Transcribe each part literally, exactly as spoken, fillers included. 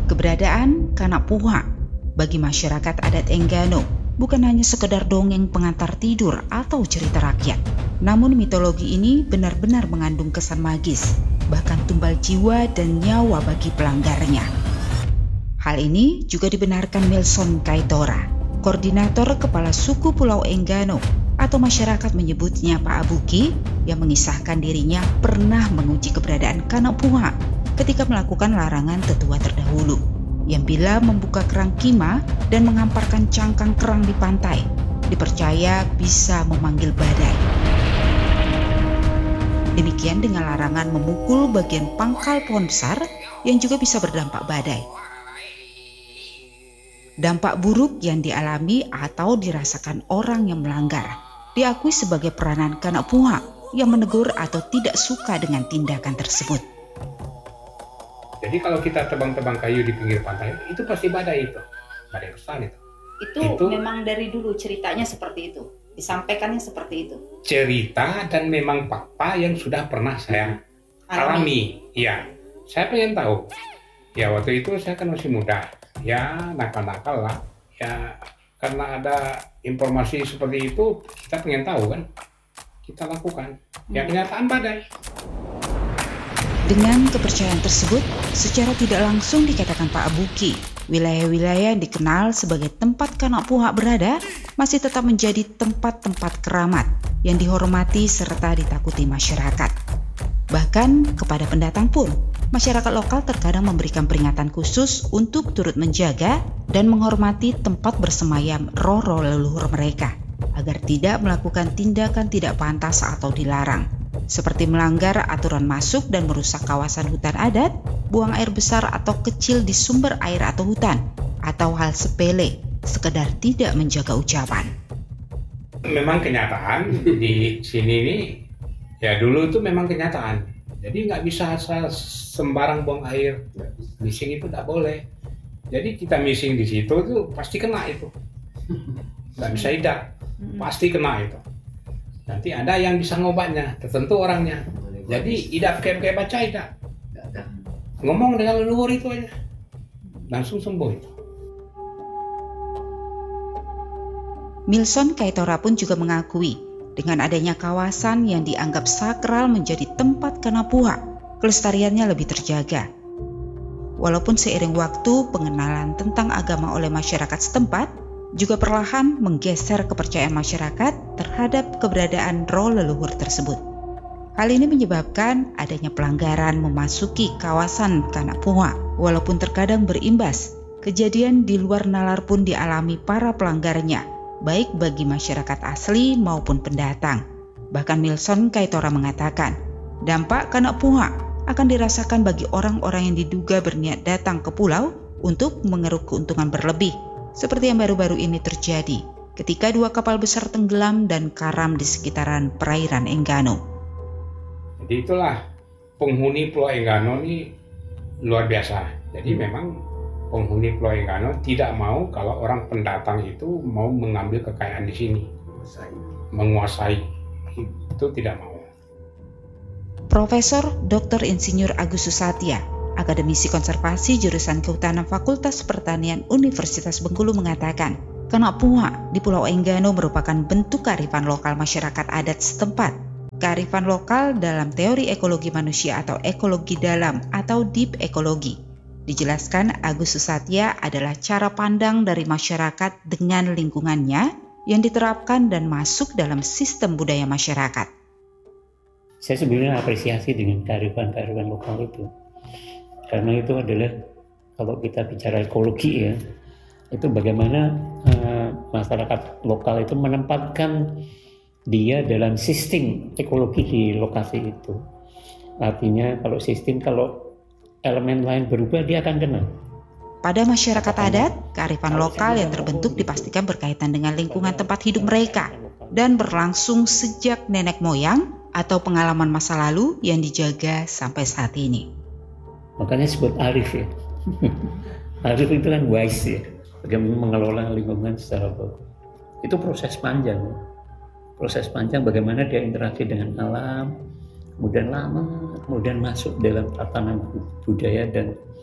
Keberadaan Kanapuha bagi masyarakat adat Enggano bukan hanya sekedar dongeng pengantar tidur atau cerita rakyat. Namun mitologi ini benar-benar mengandung kesan magis, bahkan tumbal jiwa dan nyawa bagi pelanggarnya. Hal ini juga dibenarkan Milson Kaitora, koordinator kepala suku Pulau Enggano atau masyarakat menyebutnya Pak Abuki, yang mengisahkan dirinya pernah menguji keberadaan Kanapuha ketika melakukan larangan tetua terdahulu, yang bila membuka kerang kima dan menghamparkan cangkang kerang di pantai, dipercaya bisa memanggil badai. Demikian dengan larangan memukul bagian pangkal pohon besar yang juga bisa berdampak badai. Dampak buruk yang dialami atau dirasakan orang yang melanggar diakui sebagai peranan Kanapuha yang menegur atau tidak suka dengan tindakan tersebut. Jadi kalau kita tebang-tebang kayu di pinggir pantai, itu pasti badai itu. Badai besar itu. Itu, itu memang dari dulu ceritanya seperti itu. Disampaikannya seperti itu. Cerita dan memang fakta yang sudah pernah saya alami. Ya, saya pengen tahu. Ya waktu itu saya kan masih muda. Ya nakal-nakal lah. Ya karena ada informasi seperti itu, kita pengen tahu kan. Kita lakukan. Ya kenyataan badai. Dengan kepercayaan tersebut, secara tidak langsung dikatakan Pak Abuki, wilayah-wilayah yang dikenal sebagai tempat Kanapuha berada masih tetap menjadi tempat-tempat keramat yang dihormati serta ditakuti masyarakat. Bahkan kepada pendatang pun, masyarakat lokal terkadang memberikan peringatan khusus untuk turut menjaga dan menghormati tempat bersemayam roh-roh leluhur mereka, agar tidak melakukan tindakan tidak pantas atau dilarang, seperti melanggar aturan masuk dan merusak kawasan hutan adat, buang air besar atau kecil di sumber air atau hutan, atau hal sepele, sekedar tidak menjaga ucapan. Memang kenyataan di sini nih, ya dulu itu memang kenyataan. Jadi nggak bisa asal sembarang buang air, missing itu nggak boleh. Jadi kita missing di situ tuh pasti kena itu, nggak bisa tidak, pasti kena itu. Nanti ada yang bisa ngobatnya, tertentu orangnya. Jadi tidak kayak baca tidak. Ngomong dengan leluhur itu aja, langsung sembuh itu. Milson Kaitora pun juga mengakui, dengan adanya kawasan yang dianggap sakral menjadi tempat Kanapuha, kelestariannya lebih terjaga. Walaupun seiring waktu pengenalan tentang agama oleh masyarakat setempat juga perlahan menggeser kepercayaan masyarakat terhadap keberadaan roh leluhur tersebut. Hal ini menyebabkan adanya pelanggaran memasuki kawasan Kanapuha, walaupun terkadang berimbas. Kejadian di luar nalar pun dialami para pelanggarnya, baik bagi masyarakat asli maupun pendatang. Bahkan Milson Kaitora mengatakan, dampak Kanapuha akan dirasakan bagi orang-orang yang diduga berniat datang ke pulau untuk mengeruk keuntungan berlebih, seperti yang baru-baru ini terjadi ketika dua kapal besar tenggelam dan karam di sekitaran perairan Enggano. Jadi itulah penghuni Pulau Enggano ini luar biasa. Jadi memang penghuni Pulau Enggano tidak mau kalau orang pendatang itu mau mengambil kekayaan di sini, menguasai, itu tidak mau. Profesor Doktor Insinyur Agus Susatya, akademisi konservasi jurusan Kehutanan Fakultas Pertanian Universitas Bengkulu mengatakan, Kanapuha di Pulau Enggano merupakan bentuk kearifan lokal masyarakat adat setempat. Kearifan lokal dalam teori ekologi manusia atau ekologi dalam atau deep ekologi. Dijelaskan Agus Susatya adalah cara pandang dari masyarakat dengan lingkungannya yang diterapkan dan masuk dalam sistem budaya masyarakat. Saya sebenarnya apresiasi dengan kearifan-kearifan lokal itu. Karena itu adalah, kalau kita bicara ekologi ya, itu bagaimana uh, masyarakat lokal itu menempatkan dia dalam sistem ekologi di lokasi itu. Artinya kalau sistem, kalau elemen lain berubah, dia akan kena. Pada masyarakat adat, kearifan lokal yang terbentuk dipastikan berkaitan dengan lingkungan tempat hidup mereka dan berlangsung sejak nenek moyang atau pengalaman masa lalu yang dijaga sampai saat ini. Makanya disebut arif ya. Arif itu kan wise ya, bagaimana mengelola lingkungan secara baik. Itu proses panjang. Proses panjang bagaimana dia interaksi dengan alam, kemudian lama, kemudian masuk dalam tatanan budaya dan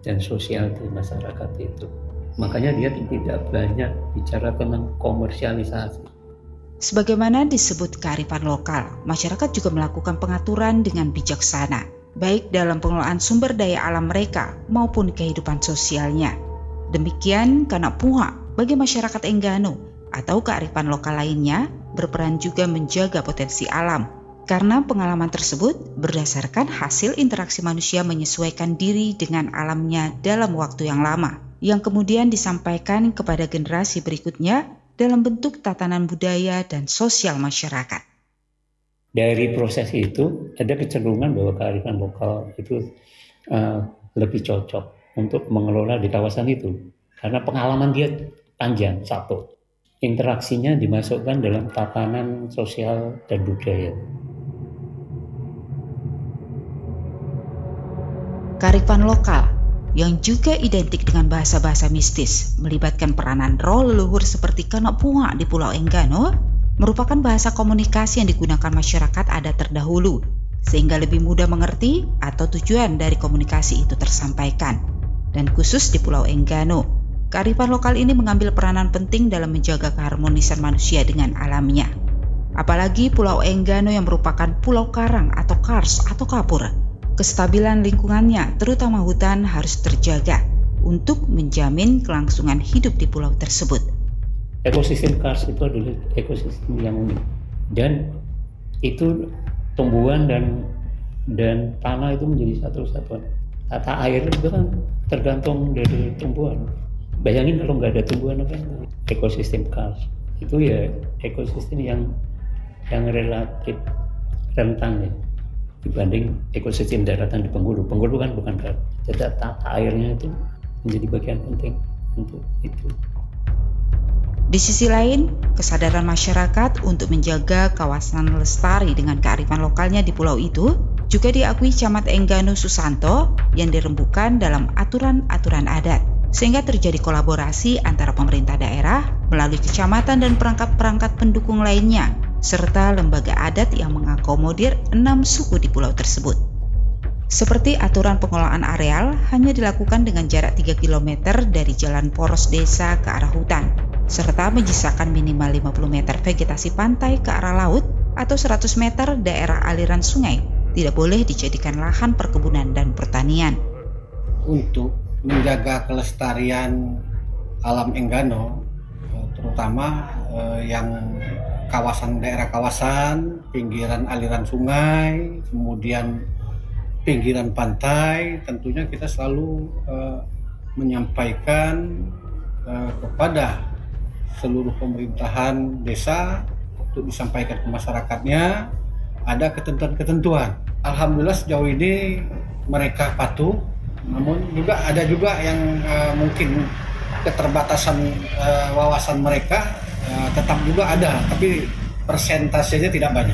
dan sosial di masyarakat itu. Makanya dia tidak banyak bicara tentang komersialisasi. Sebagaimana disebut kearifan lokal, masyarakat juga melakukan pengaturan dengan bijaksana, baik dalam pengelolaan sumber daya alam mereka maupun kehidupan sosialnya. Demikian Kanapuha bagi masyarakat Enggano atau kearifan lokal lainnya berperan juga menjaga potensi alam, karena pengalaman tersebut berdasarkan hasil interaksi manusia menyesuaikan diri dengan alamnya dalam waktu yang lama, yang kemudian disampaikan kepada generasi berikutnya dalam bentuk tatanan budaya dan sosial masyarakat. Dari proses itu ada kecenderungan bahwa kearifan lokal itu uh, lebih cocok untuk mengelola di kawasan itu karena pengalaman dia panjang. Satu, interaksinya dimasukkan dalam tatanan sosial dan budaya. Kearifan lokal yang juga identik dengan bahasa-bahasa mistis, melibatkan peranan roh leluhur seperti Kanapuha di Pulau Enggano, merupakan bahasa komunikasi yang digunakan masyarakat adat terdahulu, sehingga lebih mudah mengerti atau tujuan dari komunikasi itu tersampaikan. Dan khusus di Pulau Enggano, kearifan lokal ini mengambil peranan penting dalam menjaga keharmonisan manusia dengan alamnya. Apalagi Pulau Enggano yang merupakan pulau karang atau kars atau kapur. Kestabilan lingkungannya, terutama hutan, harus terjaga untuk menjamin kelangsungan hidup di pulau tersebut. Ekosistem kars itu adalah ekosistem yang unik, dan itu tumbuhan dan dan tanah itu menjadi satu kesatuan. Tata air itu kan tergantung dari tumbuhan. Bayangin kalau nggak ada tumbuhan apa? Ekosistem kars itu ya ekosistem yang yang relatif rentan ya dibanding ekosistem daratan di Bengkulu. Bengkulu kan bukan kars. Jadi tata airnya itu menjadi bagian penting untuk itu. Di sisi lain, kesadaran masyarakat untuk menjaga kawasan lestari dengan kearifan lokalnya di pulau itu juga diakui Camat Enggano Susanto yang dirembukan dalam aturan-aturan adat, sehingga terjadi kolaborasi antara pemerintah daerah melalui kecamatan dan perangkat-perangkat pendukung lainnya, serta lembaga adat yang mengakomodir enam suku di pulau tersebut. Seperti aturan pengelolaan areal hanya dilakukan dengan jarak tiga kilometer dari jalan poros desa ke arah hutan, serta menyisakan minimal lima puluh meter vegetasi pantai ke arah laut atau seratus meter daerah aliran sungai tidak boleh dijadikan lahan perkebunan dan pertanian. Untuk menjaga kelestarian alam Enggano, terutama eh, yang kawasan daerah kawasan, pinggiran aliran sungai, kemudian pinggiran pantai, tentunya kita selalu uh, menyampaikan uh, kepada seluruh pemerintahan desa untuk disampaikan ke masyarakatnya ada ketentuan-ketentuan. Alhamdulillah sejauh ini mereka patuh, namun juga ada juga yang uh, mungkin keterbatasan uh, wawasan mereka uh, tetap juga ada, tapi persentasenya tidak banyak.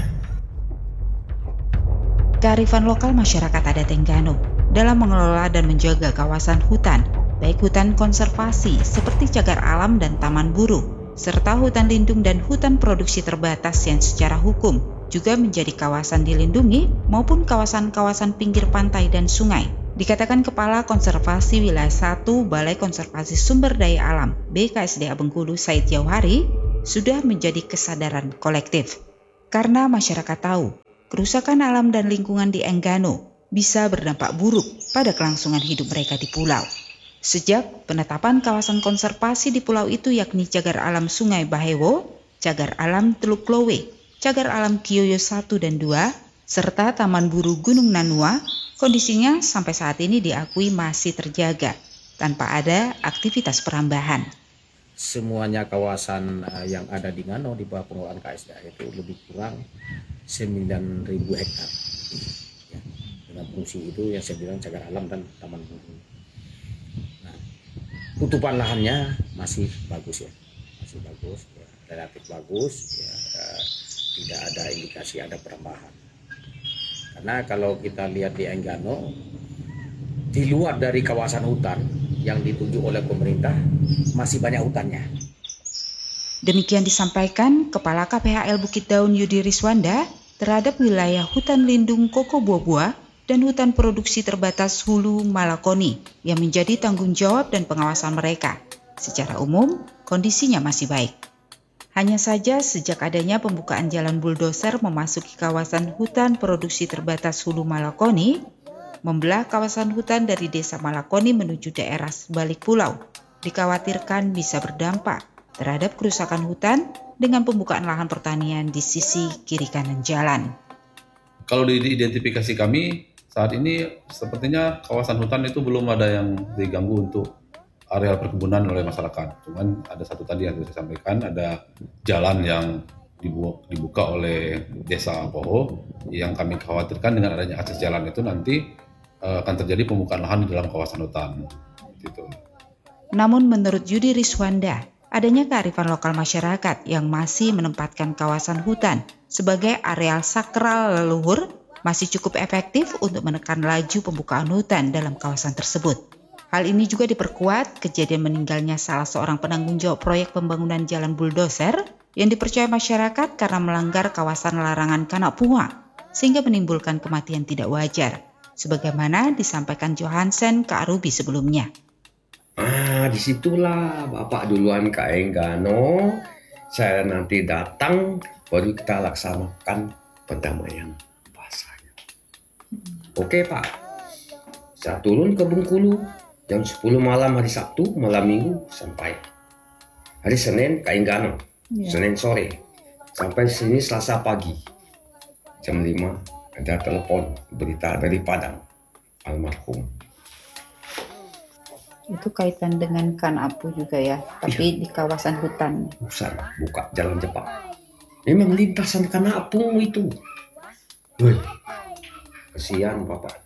Kearifan lokal masyarakat adat Enggano dalam mengelola dan menjaga kawasan hutan, baik hutan konservasi seperti cagar alam dan taman buru, serta hutan lindung dan hutan produksi terbatas yang secara hukum juga menjadi kawasan dilindungi maupun kawasan-kawasan pinggir pantai dan sungai. Dikatakan Kepala Konservasi Wilayah satu Balai Konservasi Sumber Daya Alam B K S D A Bengkulu Said Jauhari sudah menjadi kesadaran kolektif. Karena masyarakat tahu, kerusakan alam dan lingkungan di Enggano bisa berdampak buruk pada kelangsungan hidup mereka di pulau. Sejak penetapan kawasan konservasi di pulau itu yakni Cagar Alam Sungai Bahewo, Cagar Alam Teluk Lowe, Cagar Alam Kiyoyo satu dan dua, serta Taman Buru Gunung Nanua, kondisinya sampai saat ini diakui masih terjaga, tanpa ada aktivitas perambahan. Semuanya kawasan yang ada di Ngano di bawah pengelolaan K S D A itu lebih kurang sembilan ribu hektar. Ya, dengan fungsi itu yang saya bilang cagar alam dan taman buru. Nah, tutupan lahannya masih bagus ya, masih bagus, ya, relatif bagus, ya, uh, tidak ada indikasi ada perambahan. Karena kalau kita lihat di Enggano, di luar dari kawasan hutan yang ditunjuk oleh pemerintah, masih banyak hutannya. Demikian disampaikan Kepala K P H L Bukit Daun Yudi Riswanda terhadap wilayah hutan lindung Koko Buah-Buah dan hutan produksi terbatas Hulu Malakoni yang menjadi tanggung jawab dan pengawasan mereka. Secara umum, kondisinya masih baik. Hanya saja sejak adanya pembukaan jalan buldoser memasuki kawasan hutan produksi terbatas Hulu Malakoni, membelah kawasan hutan dari desa Malakoni menuju daerah sebalik pulau, dikhawatirkan bisa berdampak terhadap kerusakan hutan dengan pembukaan lahan pertanian di sisi kiri kanan jalan. Kalau di identifikasi kami, saat ini sepertinya kawasan hutan itu belum ada yang diganggu untuk areal perkebunan oleh masyarakat. Cuman ada satu tadi yang saya sampaikan, ada jalan yang dibuka oleh Desa Poho yang kami khawatirkan dengan adanya akses jalan itu nanti akan terjadi pembukaan lahan di dalam kawasan hutan. Gitu. Namun menurut Yudi Riswanda, adanya kearifan lokal masyarakat yang masih menempatkan kawasan hutan sebagai areal sakral leluhur masih cukup efektif untuk menekan laju pembukaan hutan dalam kawasan tersebut. Hal ini juga diperkuat kejadian meninggalnya salah seorang penanggung jawab proyek pembangunan jalan buldoser yang dipercaya masyarakat karena melanggar kawasan larangan Kanapuha sehingga menimbulkan kematian tidak wajar, sebagaimana disampaikan Johansen ke Arubi sebelumnya. Ah, disitulah Bapak duluan ke Enggano, saya nanti datang, baru kita laksanakan pendamaian bahasanya. Oke Pak, saya turun ke Bengkulu, jam sepuluh malam hari Sabtu, malam Minggu sampai. Hari Senin ke Enggano, yeah. Senin sore, sampai sini Selasa pagi, jam lima ada telepon berita dari Padang, almarhum. Itu kaitan dengan Kanapu juga ya, tapi ya, di kawasan hutan. Bukan, buka jalan cepat. Memang lintasan Kanapu itu. Wih, kesian Bapak.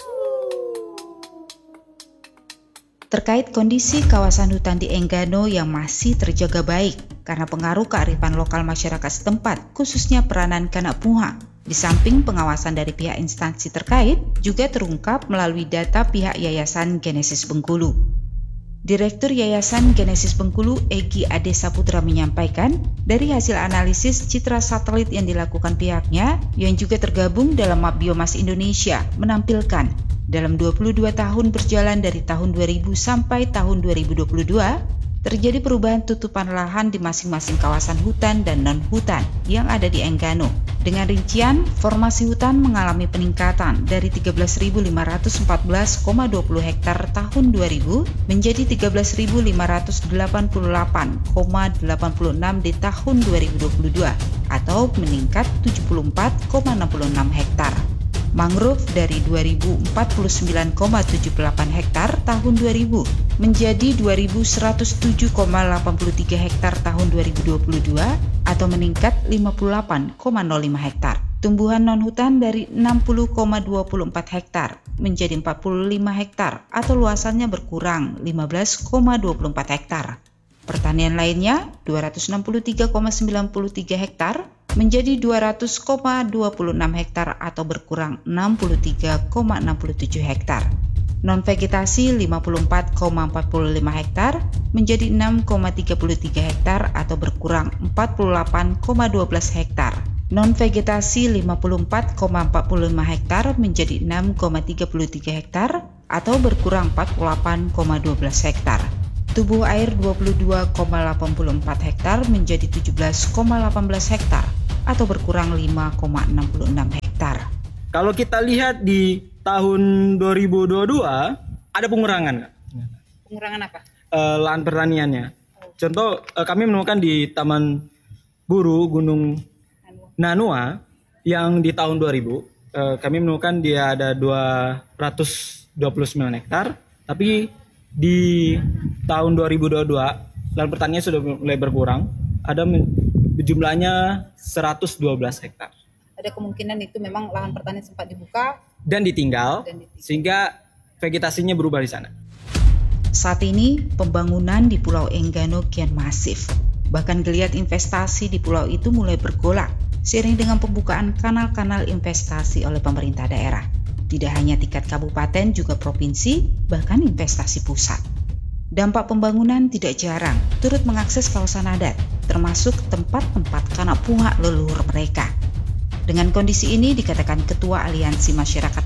Terkait kondisi kawasan hutan di Enggano yang masih terjaga baik karena pengaruh kearifan lokal masyarakat setempat, khususnya peranan Kanapuha. Di samping pengawasan dari pihak instansi terkait, juga terungkap melalui data pihak Yayasan Genesis Bengkulu. Direktur Yayasan Genesis Bengkulu, Egi Ade Saputra menyampaikan, dari hasil analisis citra satelit yang dilakukan pihaknya, yang juga tergabung dalam Map Biomas Indonesia, menampilkan dalam dua puluh dua tahun berjalan dari tahun dua ribu sampai tahun dua ribu dua puluh dua, terjadi perubahan tutupan lahan di masing-masing kawasan hutan dan non-hutan yang ada di Enggano. Dengan rincian, formasi hutan mengalami peningkatan dari tiga belas ribu lima ratus empat belas koma dua puluh hektar tahun dua ribu menjadi tiga belas ribu lima ratus delapan puluh delapan koma delapan puluh enam di tahun dua ribu dua puluh dua atau meningkat tujuh puluh empat koma enam puluh enam hektar. Mangrove dari dua ribu empat puluh sembilan koma tujuh puluh delapan hektar tahun dua ribu menjadi dua ribu seratus tujuh koma delapan puluh tiga hektar tahun dua ribu dua puluh dua atau meningkat lima puluh delapan koma nol lima hektar. Tumbuhan non-hutan dari enam puluh koma dua puluh empat hektar menjadi empat puluh lima hektar atau luasannya berkurang lima belas koma dua puluh empat hektar. Pertanian lainnya dua ratus enam puluh tiga koma sembilan puluh tiga hektar menjadi dua ratus koma dua puluh enam hektar atau berkurang enam puluh tiga koma enam puluh tujuh hektar. Non-vegetasi lima puluh empat koma empat puluh lima hektar menjadi enam koma tiga puluh tiga hektar atau berkurang empat puluh delapan koma satu dua hektar. Non-vegetasi lima puluh empat koma empat puluh lima hektar menjadi enam koma tiga puluh tiga hektar atau berkurang empat puluh delapan koma satu dua hektar. Tubuh air dua puluh dua koma delapan puluh empat hektar menjadi tujuh belas koma delapan belas hektar atau berkurang lima koma enam puluh enam hektar. Kalau kita lihat di tahun dua ribu dua puluh dua ada pengurangan. Pengurangan apa? Uh, lahan pertaniannya. Contoh uh, kami menemukan di Taman Buru Gunung Nanua yang di tahun dua ribu uh, kami menemukan dia ada dua ratus dua puluh sembilan hektar, tapi di tahun dua ribu dua puluh dua lahan pertanian sudah mulai berkurang, ada jumlahnya seratus dua belas hektar. Ada kemungkinan itu memang lahan pertanian sempat dibuka dan ditinggal, dan ditinggal sehingga vegetasinya berubah di sana. Saat ini pembangunan di Pulau Enggano kian masif. Bahkan geliat investasi di pulau itu mulai bergolak seiring dengan pembukaan kanal-kanal investasi oleh pemerintah daerah. Tidak hanya tingkat kabupaten, juga provinsi, bahkan investasi pusat. Dampak pembangunan tidak jarang turut mengakses kawasan adat, termasuk tempat-tempat Kanapuha leluhur mereka. Dengan kondisi ini dikatakan Ketua Aliansi Masyarakat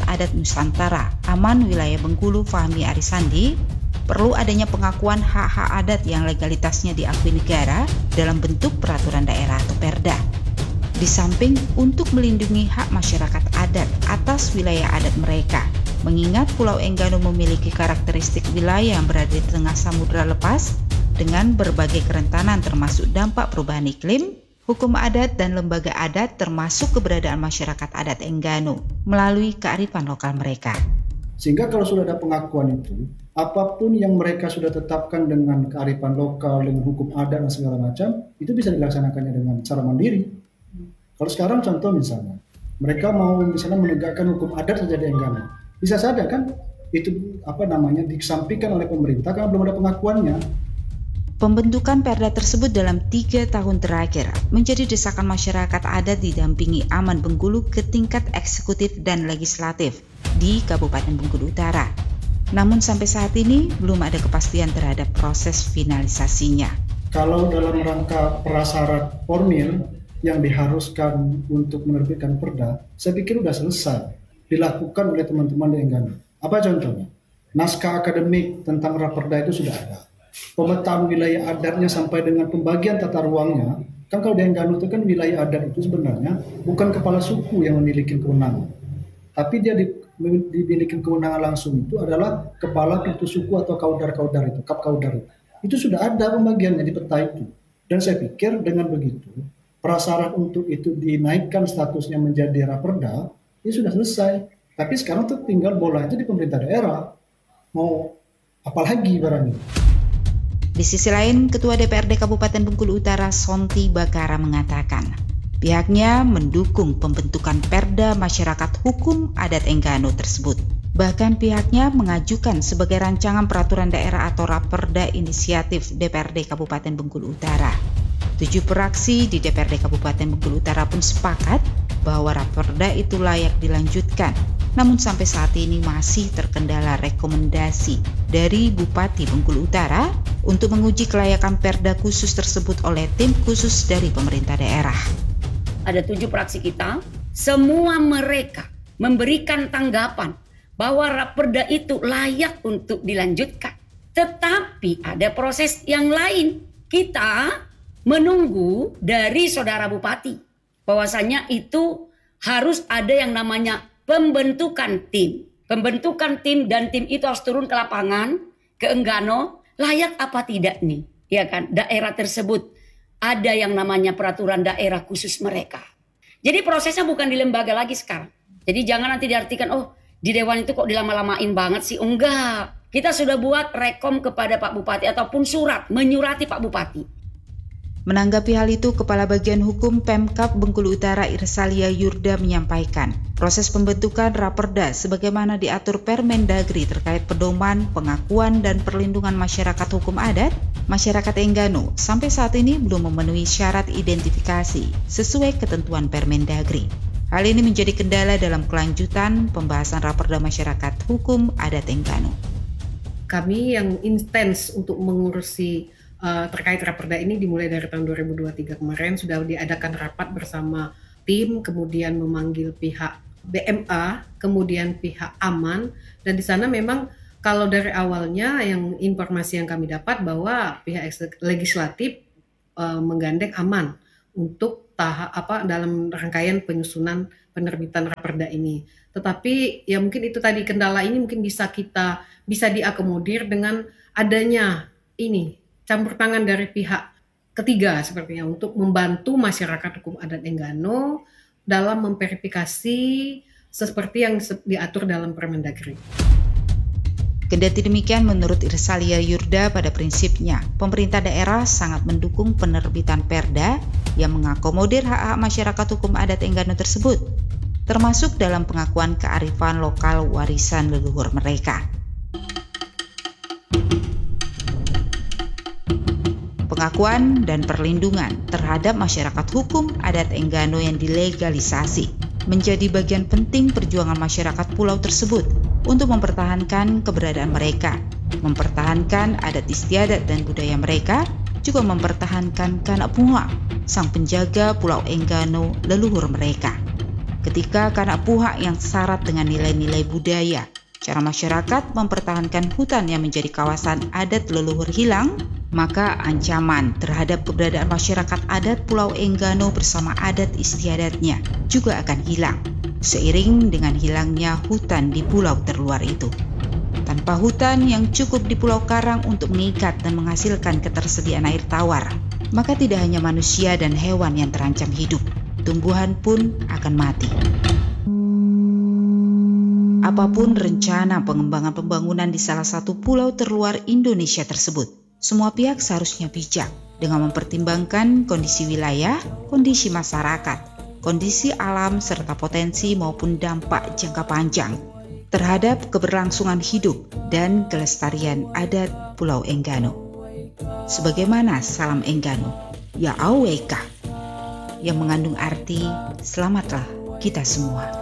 adat Nusantara Aman Wilayah Bengkulu Fahmi Arisandi, perlu adanya pengakuan hak-hak adat yang legalitasnya diakui negara dalam bentuk peraturan daerah atau perda. Di samping untuk melindungi hak masyarakat adat atas wilayah adat mereka, mengingat Pulau Enggano memiliki karakteristik wilayah yang berada di tengah samudera lepas dengan berbagai kerentanan termasuk dampak perubahan iklim, hukum adat dan lembaga adat termasuk keberadaan masyarakat adat Enggano melalui kearifan lokal mereka. Sehingga kalau sudah ada pengakuan itu, apapun yang mereka sudah tetapkan dengan kearifan lokal, dengan hukum adat dan segala macam, itu bisa dilaksanakannya dengan cara mandiri. Kalau sekarang contoh misalnya, mereka mau misalnya menegakkan hukum adat saja di Enggano, bisa saja kan itu apa namanya disampaikan oleh pemerintah karena belum ada pengakuannya. Pembentukan perda tersebut dalam tiga tahun terakhir menjadi desakan masyarakat adat didampingi Aman Bengkulu ke tingkat eksekutif dan legislatif di Kabupaten Bengkulu Utara. Namun sampai saat ini belum ada kepastian terhadap proses finalisasinya. Kalau dalam rangka prasyarat formil yang diharuskan untuk menerbitkan perda, saya pikir sudah selesai dilakukan oleh teman-teman di Enggano. Apa contohnya? Naskah akademik tentang raperda itu sudah ada. Pemetaan wilayah adatnya sampai dengan pembagian tata ruangnya, kan kalau di Enggano itu kan wilayah adat itu sebenarnya bukan kepala suku yang memiliki kewenangan, tapi dia di, dimiliki kewenangan langsung itu adalah kepala pintu suku atau kaudar-kaudar itu, kap kaudar itu. Itu sudah ada pembagiannya di peta itu. Dan saya pikir dengan begitu, prasyarat untuk itu dinaikkan statusnya menjadi raperda, ini sudah selesai. Tapi sekarang tuh tinggal bola aja di pemerintah daerah. Mau apalagi barangnya. Di sisi lain, Ketua D P R D Kabupaten Bengkulu Utara Sonti Bakara mengatakan, pihaknya mendukung pembentukan Perda Masyarakat Hukum Adat Enggano tersebut. Bahkan pihaknya mengajukan sebagai rancangan peraturan daerah atau raperda inisiatif D P R D Kabupaten Bengkulu Utara. Tujuh fraksi di D P R D Kabupaten Bengkulu Utara pun sepakat bahwa raperda itu layak dilanjutkan. Namun sampai saat ini masih terkendala rekomendasi dari Bupati Bengkulu Utara untuk menguji kelayakan perda khusus tersebut oleh tim khusus dari pemerintah daerah. Ada tujuh fraksi kita, semua mereka memberikan tanggapan bahwa raperda itu layak untuk dilanjutkan. Tetapi ada proses yang lain. Kita menunggu dari saudara Bupati bahwasanya itu harus ada yang namanya pembentukan tim. Pembentukan tim dan tim itu harus turun ke lapangan, ke Enggano, layak apa tidak nih? Ya kan, daerah tersebut ada yang namanya peraturan daerah khusus mereka. Jadi prosesnya bukan di lembaga lagi sekarang. Jadi jangan nanti diartikan, oh di Dewan itu kok dilama-lamain banget sih. Enggak, kita sudah buat rekom kepada Pak Bupati ataupun surat, menyurati Pak Bupati. Menanggapi hal itu, Kepala Bagian Hukum Pemkab Bengkulu Utara Irsalia Yurda menyampaikan, proses pembentukan raperda sebagaimana diatur Permendagri terkait pedoman, pengakuan, dan perlindungan masyarakat hukum adat, masyarakat Enggano sampai saat ini belum memenuhi syarat identifikasi sesuai ketentuan Permendagri. Hal ini menjadi kendala dalam kelanjutan pembahasan raperda masyarakat hukum adat Enggano. Kami yang intens untuk mengurusi Uh, terkait raperda ini dimulai dari tahun dua ribu dua puluh tiga kemarin sudah diadakan rapat bersama tim, kemudian memanggil pihak B M A, kemudian pihak Aman, dan di sana memang kalau dari awalnya yang informasi yang kami dapat bahwa pihak legislatif uh, menggandeng Aman untuk tahap apa dalam rangkaian penyusunan penerbitan raperda ini. Tetapi ya mungkin itu tadi kendala ini mungkin bisa kita bisa diakomodir dengan adanya ini campur tangan dari pihak ketiga sepertinya untuk membantu masyarakat hukum adat Enggano dalam memverifikasi seperti yang diatur dalam Permendagri. Kendati demikian, menurut Irsalia Yurda, pada prinsipnya pemerintah daerah sangat mendukung penerbitan perda yang mengakomodir hak-hak masyarakat hukum adat Enggano tersebut, termasuk dalam pengakuan kearifan lokal warisan leluhur mereka. Pengakuan dan perlindungan terhadap masyarakat hukum adat Enggano yang dilegalisasi menjadi bagian penting perjuangan masyarakat pulau tersebut untuk mempertahankan keberadaan mereka, mempertahankan adat istiadat dan budaya mereka, juga mempertahankan Kanak Punga, sang penjaga Pulau Enggano leluhur mereka. ketika Kana Puha yang syarat dengan nilai-nilai budaya, cara masyarakat mempertahankan hutan yang menjadi kawasan adat leluhur hilang, maka ancaman terhadap keberadaan masyarakat adat Pulau Enggano bersama adat istiadatnya juga akan hilang, seiring dengan hilangnya hutan di pulau terluar itu. Tanpa hutan yang cukup di Pulau Karang untuk mengikat dan menghasilkan ketersediaan air tawar, maka tidak hanya manusia dan hewan yang terancam hidup, tumbuhan pun akan mati. Apapun rencana pengembangan pembangunan di salah satu pulau terluar Indonesia tersebut, semua pihak seharusnya bijak dengan mempertimbangkan kondisi wilayah, kondisi masyarakat, kondisi alam, serta potensi maupun dampak jangka panjang terhadap keberlangsungan hidup dan kelestarian adat Pulau Enggano. Sebagaimana salam Enggano, ya aweka, yang mengandung arti selamatlah kita semua.